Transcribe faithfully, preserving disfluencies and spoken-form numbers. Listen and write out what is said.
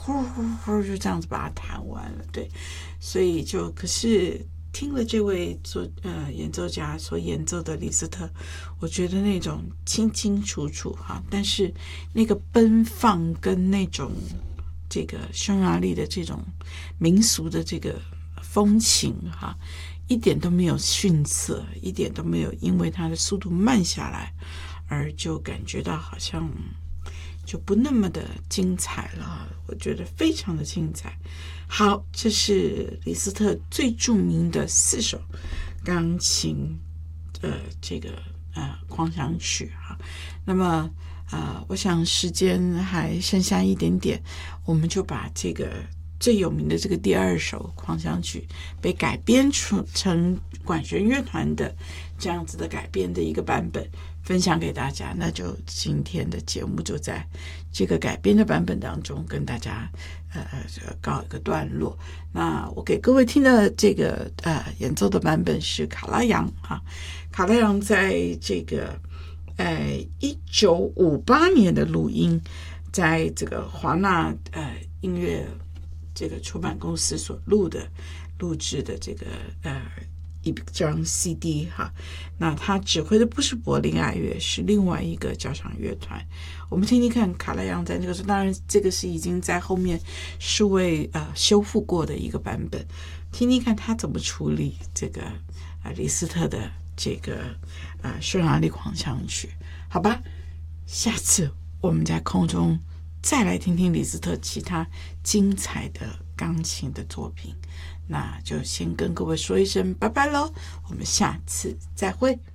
呼呼呼就这样子把它弹完了。对，所以就可是听了这位作呃演奏家所演奏的李斯特，我觉得那种清清楚楚哈，但是那个奔放跟那种这个匈牙利的这种民俗的这个风情哈，一点都没有逊色，一点都没有因为它的速度慢下来而就感觉到好像就不那么的精彩了。我觉得非常的精彩。好，这是李斯特最著名的四首钢琴呃这个呃狂想曲哈。那么呃我想时间还剩下一点点，我们就把这个最有名的这个第二首狂想曲被改编出成管弦乐团的这样子的改编的一个版本分享给大家。那就今天的节目就在这个改编的版本当中跟大家呃告一个段落。那我给各位听的这个呃演奏的版本是卡拉扬哈，卡拉扬在这个呃一九五八年的录音，在这个华纳呃音乐这个出版公司所录的录制的这个呃一张 C D 哈。那他指挥的不是柏林爱乐，是另外一个交响乐团。我们听听看卡拉扬在那个时候，当然这个是已经在后面数位呃修复过的一个版本，听听看他怎么处理这个呃李斯特的这个呃匈牙利狂想曲。好吧，下次我们在空中再来听听李斯特其他精彩的钢琴的作品。那就先跟各位说一声拜拜喽，我们下次再会。